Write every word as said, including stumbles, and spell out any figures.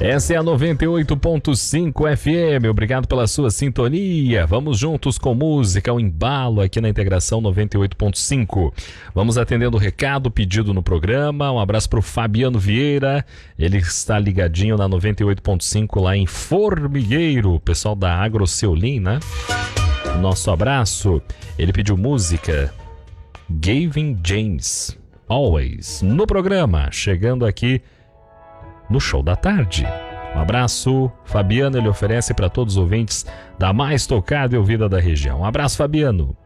Essa é a noventa e oito ponto cinco F M, obrigado pela sua sintonia. Vamos juntos com música, o embalo aqui na Integração noventa e oito ponto cinco. Vamos atendendo o recado, pedido no programa. Um abraço para o Fabiano Vieira, ele está ligadinho na noventa e oito ponto cinco lá em Formigueiro, pessoal da AgroSeolim, né? Nosso abraço. Ele pediu música Gavin James, Always, no programa, chegando aqui no Show da Tarde. Um abraço, Fabiano, ele oferece para todos os ouvintes da mais tocada e ouvida da região. Um abraço, Fabiano.